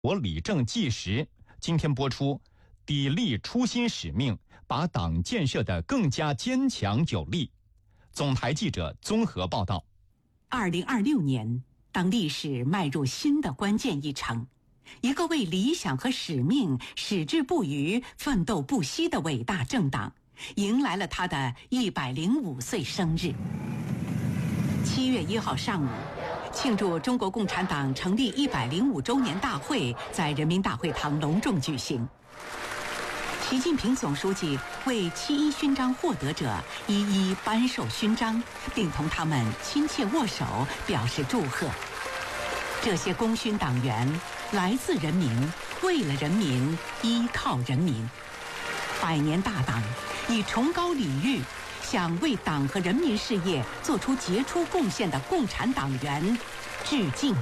我理政纪实今天播出，砥砺初心使命，把党建设得更加坚强有力。总台记者综合报道。 2026年，当历史迈入新的关键一程，一个为理想和使命矢志不渝、奋斗不息的伟大政党，迎来了他的105岁生日。7月1号上午，庆祝中国共产党成立105周年大会在人民大会堂隆重举行。习近平总书记为7·1勋章获得者一一颁授勋章，并同他们亲切握手，表示祝贺。这些功勋党员来自人民，为了人民，依靠人民。100年大党以崇高礼遇向为党和人民事业做出杰出贡献的共产党员致敬。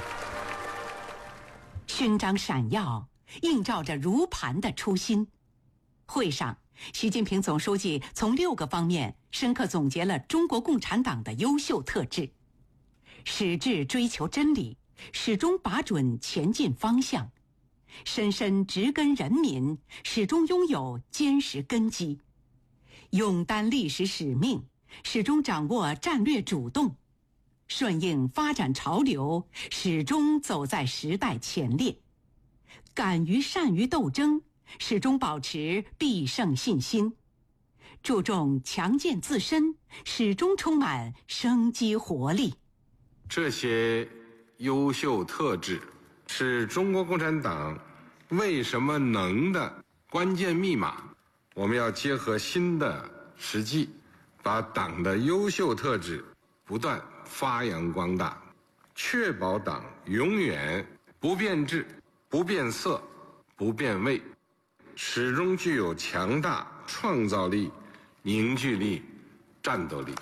勋章闪耀，映照着如磐的初心。会上，习近平总书记从6个方面深刻总结了中国共产党的优秀特质：矢志追求真理，始终把准前进方向；深深植根人民，始终拥有坚实根基；勇担历史使命，始终掌握战略主动；顺应发展潮流，始终走在时代前列；敢于善于斗争，始终保持必胜信心；注重强健自身，始终充满生机活力。 这些优秀特质是中国共产党为什么能的关键密码。我们要结合新的实际，把党的优秀特质不断发扬光大，确保党永远不变质、不变色、不变味，始终具有强大创造力、凝聚力、战斗力。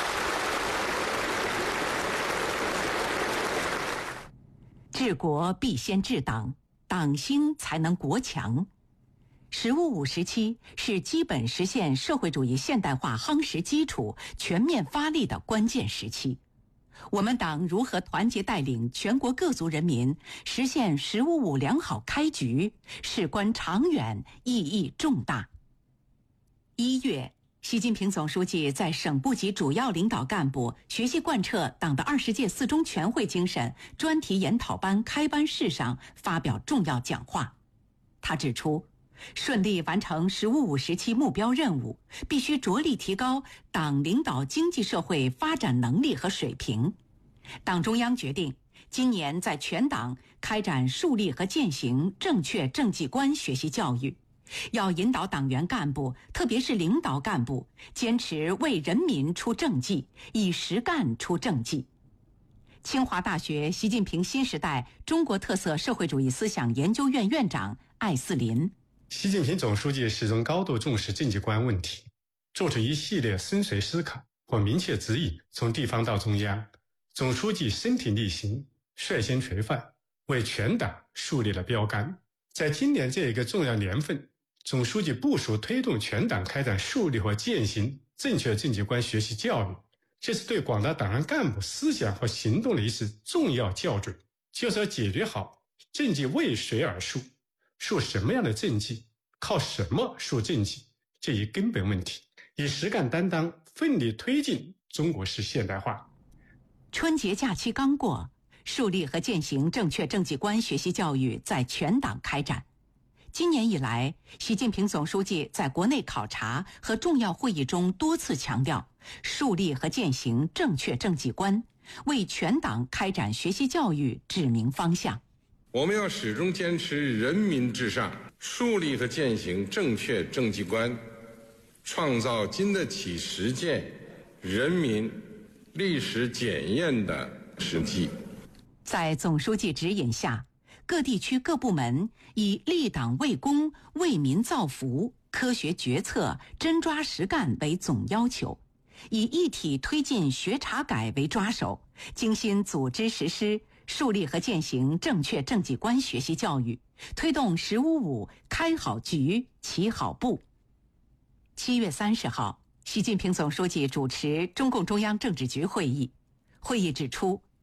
治国必先治党，党兴才能国强。“15+5”时期是基本实现社会主义现代化夯实基础、全面发力的关键时期。我们党如何团结带领全国各族人民实现“15+5”良好开局，事关长远，意义重大。1月，习近平总书记在省部级主要领导干部学习贯彻党的20届4中全会精神专题研讨班开班式上发表重要讲话。他指出，顺利完成“15+5”时期目标任务，必须着力提高党领导经济社会发展能力和水平。党中央决定，今年在全党开展树立和践行正确政绩观学习教育，要引导党员干部，特别是领导干部，坚持为人民出政绩，以实干出政绩。清华大学习近平新时代中国特色社会主义思想研究院院长艾斯林： 习近平总书记始终高度重视政绩观问题，做出一系列深邃思考或明确指引，从地方到中央，总书记身体力行，率先垂范，为全党树立了标杆。在今年这一个重要年份，总书记部署推动全党开展树立和践行正确政绩观学习教育，这是对广大党员干部思想和行动的一次重要校准，就是要解决好政绩为谁而树，树什么样的政绩，靠什么树政绩这一根本问题，以实干担当，奋力推进中国式现代化。 春节假期刚过，树立和践行正确政绩观学习教育在全党开展。今年以来，习近平总书记在国内考察和重要会议中多次强调，树立和践行正确政绩观，为全党开展学习教育指明方向。 我们要始终坚持人民至上，树立和践行正确政绩观，创造经得起实践、人民历史检验的实际。 在总书记指引下，各地区各部门以立党为公、为民造福、科学决策、真抓实干为总要求，以一体推进学查改为抓手，精心组织实施树立和践行正确政绩观学习教育，推动“15+5”开好局、起好步。7月30号，习近平总书记主持中共中央政治局会议。会议指出，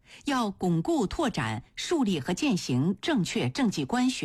要巩固拓展、树立和践行正确政绩观学。